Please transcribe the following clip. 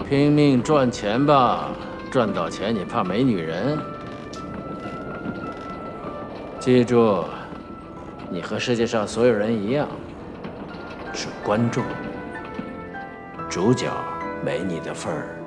拼命赚钱吧，赚到钱你怕没女人？记住，你和世界上所有人一样，是观众，主角没你的份儿。